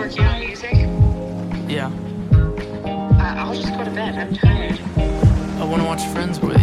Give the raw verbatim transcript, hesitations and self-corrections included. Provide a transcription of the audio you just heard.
working on music? Yeah. Uh, I'll just go to bed. I'm tired. I want to watch Friends with